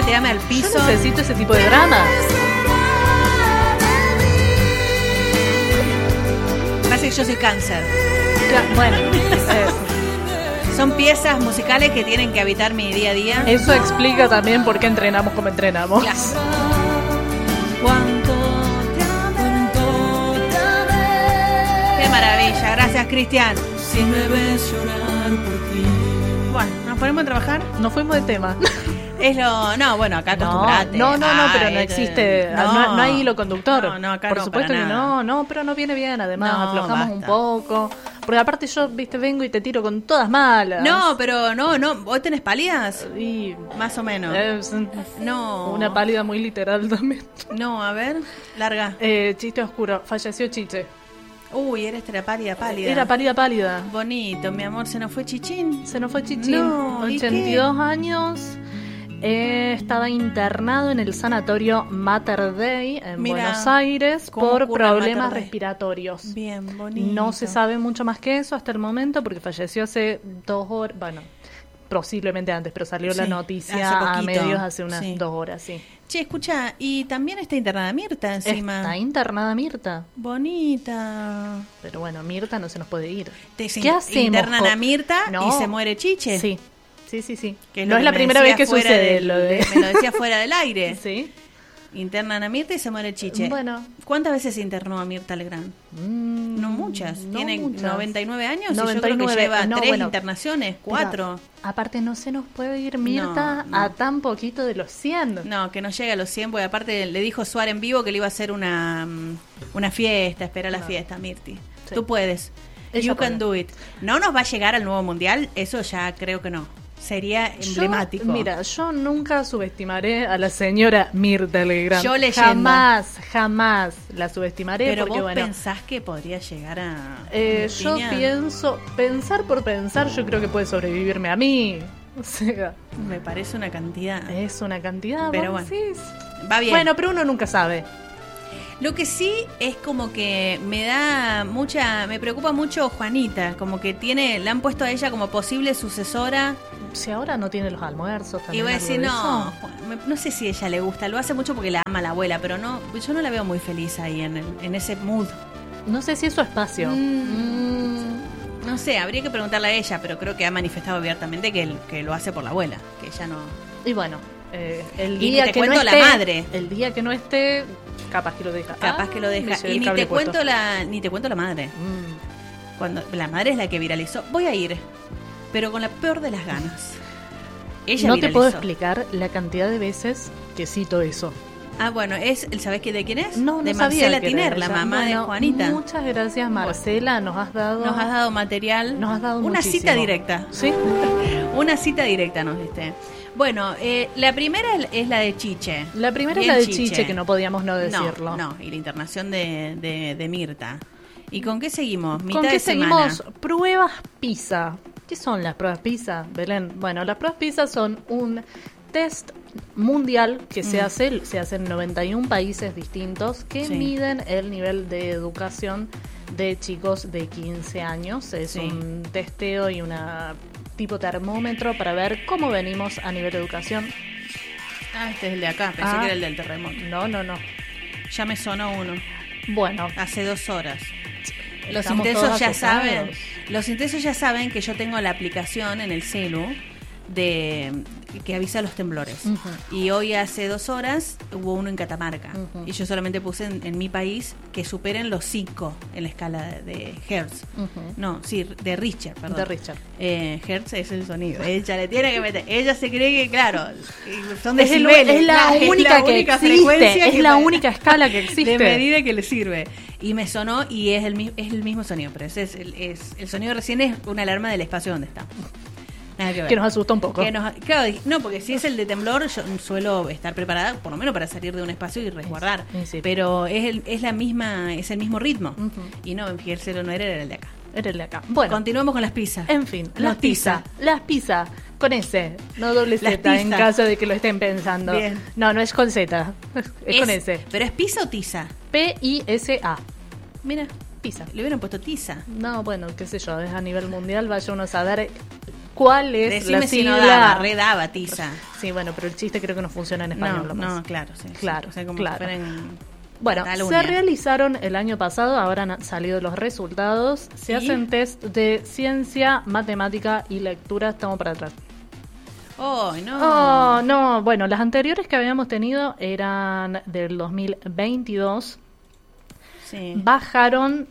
tirame al piso. Yo necesito ese tipo de drama. Parece que yo soy cáncer. Bueno, Son piezas musicales que tienen que habitar mi día a día. eso explica también por qué entrenamos como entrenamos. Claro. ¿Cuánto te amé? Qué maravilla, gracias Cristian. Si me ves llorar por ti. Bueno, ¿nos ponemos a trabajar? Nos fuimos de tema. Es lo... No, bueno, acá acostumbrate. No, pero no existe, no hay hilo conductor. No, acá por no, supuesto para que nada. no, pero no viene bien, además, No, aflojamos basta. un poco. Porque aparte yo, viste, vengo y te tiro con todas malas. No, pero no, ¿vos tenés pálidas? Y Más o menos. es No. una pálida muy literal también. No, a ver, larga. Chiste oscuro, falleció Chiche. Uy, eres pálida. Era pálida. Bonito, mi amor, se nos fue Chichín. Se nos fue Chichín, No, ¿y 82 años. Estaba internado en el sanatorio Mater Dei en Mira, Buenos Aires ¿cómo por ocurre el problemas Mater Dei? respiratorios. Bien, bonito. No se sabe mucho más que eso hasta el momento porque falleció hace 2 horas, bueno, posiblemente antes, pero salió la Sí, noticia hace a poquito. medios hace unas Sí. 2 horas, sí. Che, escucha, y también está internada Mirta encima. Está internada Mirta, Bonita. pero bueno, Mirta no se nos puede ir. ¿Qué hacemos Internan a con- Mirta y No. se muere Chiche. Sí. Que No lo es que la me primera decía vez que fuera sucede lo de... Me lo decía fuera del aire. Sí. Internan a Mirta y se muere Chiche. Bueno. ¿Cuántas veces se internó a Mirta Legrand? No muchas. no Tiene muchas. 99 años y yo creo 99, que lleva no, 3 bueno. internaciones, 4. Pero, aparte no se nos puede ir Mirta No. a tan poquito de los 100. No, que no llega a los 100, porque aparte le dijo Suárez en vivo que le iba a hacer una fiesta, espera la fiesta, Mirti. Sí. Tú puedes. Ella You puede. can do it. ¿No nos va a llegar al nuevo mundial? Eso ya creo que no. Sería emblemático. Mira, yo nunca subestimaré a la señora Mirta Legrand. Yo leyenda. Jamás la subestimaré. Pero porque, vos bueno, pensás que podría llegar a... yo Virginia? pienso, pensar por pensar, yo creo que puede sobrevivirme a mí. O sea, Me parece una cantidad. es una cantidad. Pero vos bueno. decís. Va bien. Bueno, pero uno nunca sabe. Lo que sí es como que me preocupa mucho Juanita, como que le han puesto a ella como posible sucesora. Si ahora no tiene los almuerzos Y también. voy a algo decir, de no, eso. no sé si a ella le gusta, lo hace mucho porque la ama la abuela, pero no, yo no la veo muy feliz ahí en ese mood. No sé si es su espacio. No sé, habría que preguntarle a ella, pero creo que ha manifestado abiertamente que lo hace por la abuela, que ella no... Y bueno, el Y día ni te que cuento no la esté, madre. el día que no esté, capaz que lo deja. Capaz que lo me deja. llevé Y el ni cable te puesto. cuento la madre. Cuando la madre es la que viralizó. Voy a ir, pero con la peor de las ganas. Ella No viralizó. te puedo explicar la cantidad de veces que cito eso. Ah, bueno, ¿sabés de quién es? No, de no sabía Marcela que era Tiner, la ella. mamá de Bueno, Juanita. Muchas gracias, Marcela. Nos has dado Material. Nos has dado una muchísimo. cita directa. Sí. Una cita directa nos diste. Bueno, la primera es la de Chiche. La primera Bien es la de Chiche, que no podíamos no decirlo. No, y la internación de Mirta. ¿Y con qué seguimos? Mitad ¿Con qué de semana. seguimos? Pruebas PISA. ¿Qué son las pruebas PISA, Belén? Bueno, las pruebas PISA son un test mundial que se hace en 91 países distintos que Sí. miden el nivel de educación de chicos de 15 años. Es Sí. un testeo y una tipo termómetro para ver cómo venimos a nivel de educación. Ah, este es el de acá. Pensé que era el del terremoto. No. Ya me sonó uno. Bueno, Hace 2 horas. Los estamos intensos todos ya asustados. saben. Los intensos ya saben que yo tengo la aplicación en el celu que avisa los temblores. Ujú. Y hoy hace 2 horas hubo uno en Catamarca. Ujú. Y yo solamente puse en mi país que superen los 5 en la escala de Hertz. Ujú. No, sí, de Richter, perdón. De Richter. Hertz es el sonido. Ella le tiene que meter. Ella se cree que, claro, son Es decibeles. la Claro, única que existe, frecuencia es que la me- única escala que existe. de medida que le sirve. Y me sonó y es el mismo sonido, pero ese es el sonido recién es una alarma del espacio donde está. Nada que ver. Que nos asusta un poco. Claro, no, porque si es el de temblor, yo suelo estar preparada, por lo menos para salir de un espacio y resguardar. Sí. Pero es el mismo ritmo. Ujú. Y no, fíjese, no era el de acá. Era el de acá. Bueno, Continuamos con las pizzas. en fin, Las las pizzas. Las pizzas. Con S, no doble Las Z en pizzas. caso de que lo estén pensando. Bien. No es con Z. Es con S. ¿Pero es pizza o tiza? P-I-S-A. Mira, Pizza. le hubieran puesto tiza. No, bueno, qué sé yo, es a nivel mundial, vaya uno a saber cuál es Decime la si sigla. no daba, redaba tiza. Sí, bueno, pero el chiste creo que no funciona en español. lo más. No, claro, sí. Claro, O sea, como claro. si fueran Bueno, Cataluña. se realizaron el año pasado, ahora han salido los resultados. Se ¿Y? hacen test de ciencia, matemática y lectura. Estamos para atrás. Oh, no. Oh, no. Bueno, las anteriores que habíamos tenido eran del 2022. Sí. Bajaron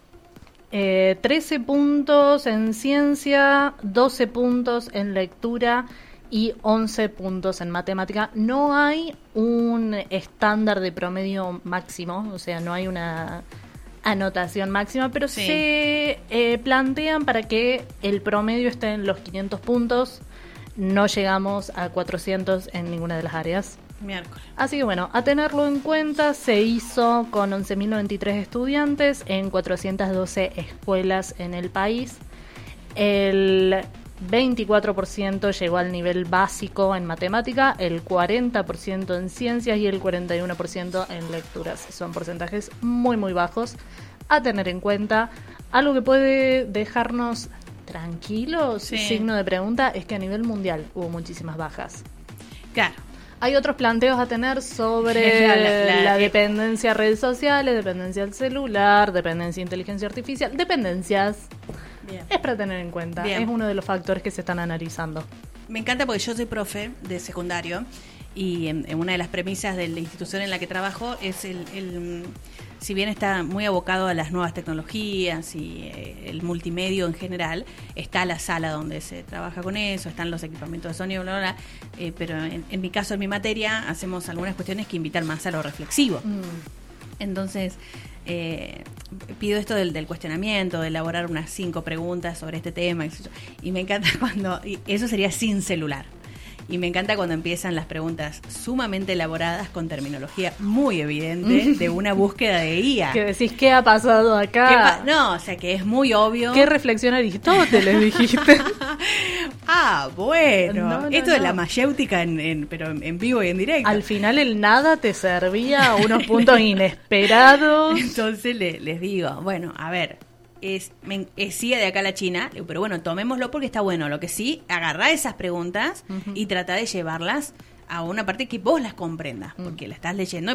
13 puntos en ciencia, 12 puntos en lectura y 11 puntos en matemática. No hay un estándar de promedio máximo, o sea, no hay una anotación máxima, pero Sí. se plantean para que el promedio esté en los 500 puntos. No llegamos a 400 en ninguna de las áreas. Miércoles. Así que bueno, a tenerlo en cuenta, se hizo con 11.093 estudiantes en 412 escuelas en el país. El 24% llegó al nivel básico en matemática, el 40% en ciencias y el 41% en lecturas. Son porcentajes muy muy bajos a tener en cuenta. Algo que puede dejarnos tranquilos, Sí. signo de pregunta, es que a nivel mundial hubo muchísimas bajas. Claro. Hay otros planteos a tener sobre La- dependencia a redes sociales, dependencia al celular, dependencia a inteligencia artificial, dependencias. Bien. Es para tener en cuenta, Bien. es uno de los factores que se están analizando. Me encanta porque yo soy profe de secundario y en una de las premisas de la institución en la que trabajo es si bien está muy abocado a las nuevas tecnologías y el multimedio en general, está la sala donde se trabaja con eso, están los equipamientos de sonido, bla, bla, bla, pero en mi caso, en mi materia, hacemos algunas cuestiones que invitan más a lo reflexivo. Entonces, pido esto del cuestionamiento, de elaborar unas 5 preguntas sobre este tema, y me encanta y eso sería sin celular. Y me encanta cuando empiezan las preguntas sumamente elaboradas con terminología muy evidente de una búsqueda de guía. Que decís, ¿qué ha pasado acá? No, o sea, que es muy obvio. ¿Qué reflexión Aristóteles dijiste? Bueno, No, no, esto de no. la mayéutica pero en vivo y en directo. Al final el nada te servía a unos puntos inesperados. Entonces les digo, bueno, a ver, sigue de acá a la China, pero bueno, tomémoslo porque está bueno. Lo que sí, agarrá esas preguntas y trata de llevarlas a una parte que vos las comprendas, porque la estás leyendo